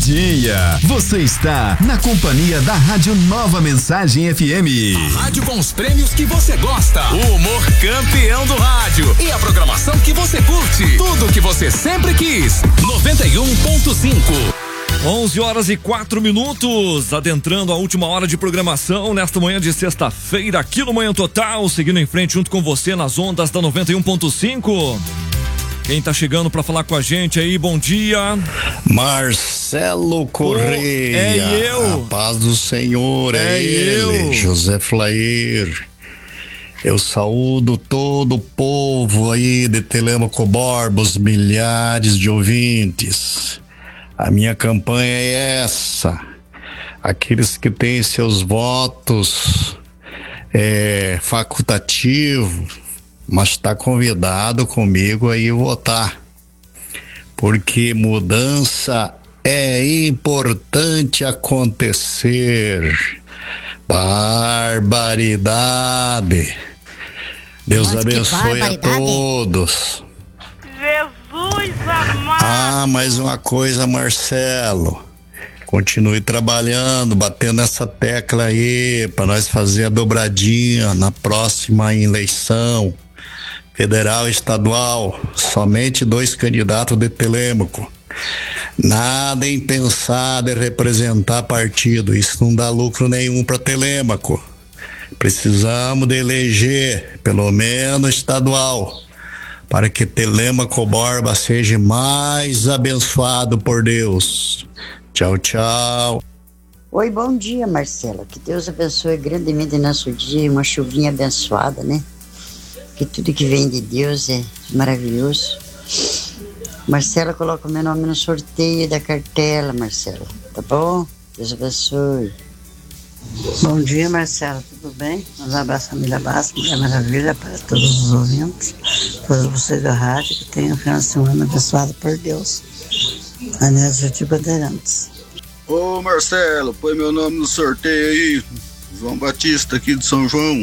dia. Você está na companhia da Rádio Nova Mensagem FM. A rádio com os prêmios que você gosta. O humor campeão do rádio. E a programação que você curte. Tudo que você sempre quis. 91.5. 11h04, adentrando a última hora de programação nesta manhã de sexta-feira aqui no Manhã Total, seguindo em frente junto com você nas ondas da 91.5. Quem tá chegando pra falar com a gente aí, bom dia. Marcelo Correia. É eu. A paz do Senhor, é ele. Eu. José Flair. Eu saúdo todo o povo aí de Telêmaco Borba, os milhares de ouvintes. A minha campanha é essa: aqueles que têm seus votos facultativos, mas está convidado comigo aí votar, porque mudança é importante acontecer. Barbaridade. Deus abençoe a todos. Jesus amado. Ah, mais uma coisa, Marcelo. Continue trabalhando, batendo essa tecla aí, para nós fazer a dobradinha na próxima eleição federal e estadual. Somente 2 candidatos de Telêmaco. Nada em pensar de representar partido. Isso não dá lucro nenhum para Telêmaco. Precisamos de eleger, pelo menos estadual, para que Telêmaco Borba seja mais abençoado por Deus. Tchau, tchau. Oi, bom dia, Marcela. Que Deus abençoe grandemente nosso dia, uma chuvinha abençoada, né? Que tudo que vem de Deus é maravilhoso. Marcela, coloca o meu nome no sorteio da cartela, Marcela. Tá bom? Deus abençoe. Bom dia, Marcela, tudo bem? Um abraço, família Bassa, Mulher Maravilha, para todos os ouvintes, todos vocês da rádio, que tenham um final de semana abençoado por Deus. Anésio de Bandeirantes. Ô Marcelo, põe meu nome no sorteio aí. João Batista aqui de São João.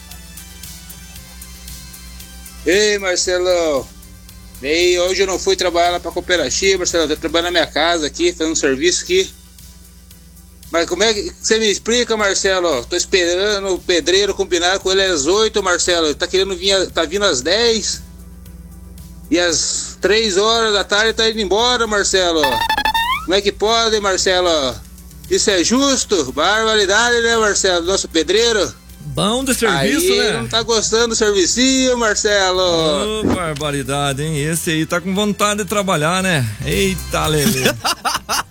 Ei, Marcelo. Ei, hoje eu não fui trabalhar lá pra cooperativa, Marcelo. Eu tô trabalhando na minha casa aqui, fazendo um serviço aqui. Mas como é que você me explica, Marcelo? Tô esperando o pedreiro combinar com ele às 8, Marcelo. Ele tá querendo vir, tá vindo às 10. E às 3 horas da tarde tá indo embora, Marcelo. Como é que pode, Marcelo? Isso é justo? Barbaridade, né, Marcelo? Nosso pedreiro. Bom de serviço, aí, né? Não tá gostando do servicinho, Marcelo. Ô, barbaridade, hein? Esse aí tá com vontade de trabalhar, né? Eita, Lelê.